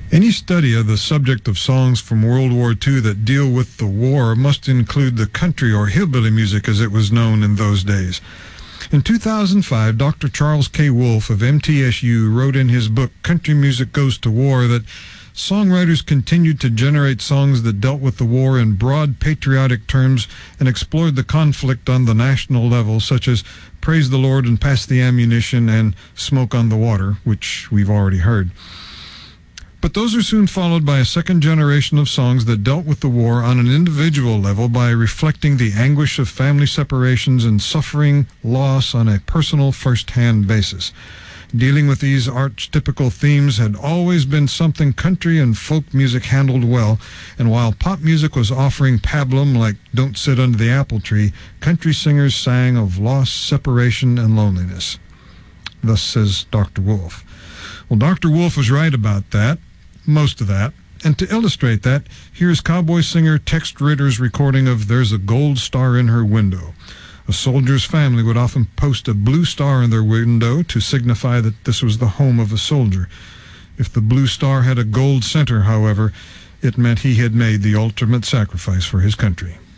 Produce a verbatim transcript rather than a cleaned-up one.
Any study of the subject of songs from World War Two that deal with the war must include the country or hillbilly music as it was known in those days. In two thousand five, Doctor Charles K. Wolfe of M T S U wrote in his book Country Music Goes to War that songwriters continued to generate songs that dealt with the war in broad patriotic terms and explored the conflict on the national level, such as Praise the Lord and Pass the Ammunition and Smoke on the Water, which we've already heard. But those are soon followed by a second generation of songs that dealt with the war on an individual level by reflecting the anguish of family separations and suffering loss on a personal first-hand basis. Dealing with these archetypical themes had always been something country and folk music handled well, and while pop music was offering pablum like Don't Sit Under the Apple Tree, country singers sang of loss, separation, and loneliness. Thus says Doctor Wolfe. Well, Doctor Wolfe was right about that. Most of that. And to illustrate that, here's cowboy singer Tex Ritter's recording of There's a Gold Star in Her Window. A soldier's family would often post a blue star in their window to signify that this was the home of a soldier. If the blue star had a gold center, however, it meant he had made the ultimate sacrifice for his country.